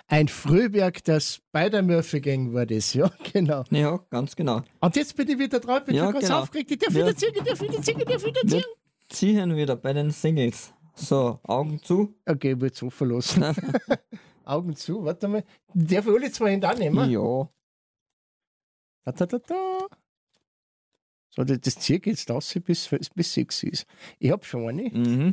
Ein Frühwerk der Spider-Murphy-Gang war das, ja, genau. Ja, ganz genau. Und jetzt bin ich wieder dran, bin Ja, schon ganz genau. aufgeregt. Ich darf Ja. wieder ziehen. Wir ziehen wieder bei den Singles. So, Augen zu. Okay, ich will es offen lassen. Augen zu, warte mal. Darf ich alle zwei Hände annehmen? Ja. Da. So, das ziehe ich jetzt aus, bis 6 ist. Ich habe schon eine. Mhm.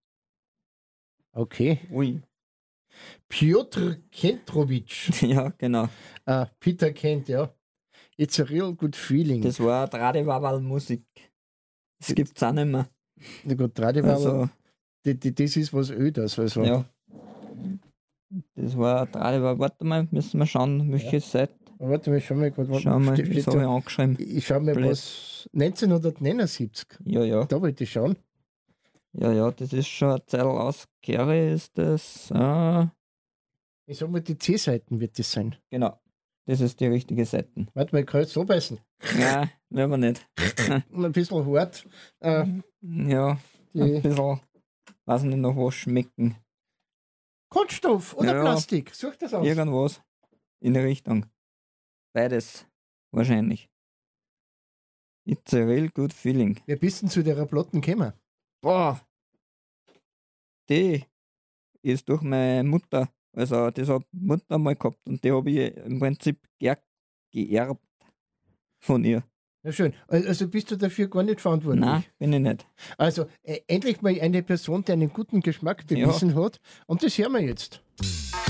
Okay. Ui. Piotr Kentrowitsch. Ja, genau. Peter Kent, ja. It's a real good feeling. Das war Tradiwawal-Musik. Das gibt's auch nicht mehr. Na gut, Tradiwawal, Also, das ist was Ödes. Also. ja. Das war Tradiwawal. Warte mal, müssen wir schauen, welche Seite. Warte mal, schau mal gerade. Schau mal, steht das habe ich da. angeschrieben. Ich schau mal, Blöd. was 1979. Ja. Da wollte ich schauen. Ja, das ist schon eine Zeit aus. Gary ist das. Ich sag mal, die C-Seiten wird das sein. Genau. Das ist die richtige Seite. Warte mal, ich kann jetzt so beißen. Nein, werden wir nicht. Ein bisschen hart. Ja, ein Die bisschen, weiß nicht, noch was schmecken. Kunststoff oder Ja. Plastik. Such das aus. Irgendwas in die Richtung. Beides wahrscheinlich. It's a real good feeling. Wer bist denn zu der Plotten gekommen? Boah, die ist durch meine Mutter, also das hat Mutter mal gehabt und die habe ich im Prinzip geerbt von ihr. Ja, schön. Also bist du dafür gar nicht verantwortlich? Nein, bin ich nicht. Also endlich mal eine Person, die einen guten Geschmack bewiesen hat. Und das hören wir jetzt.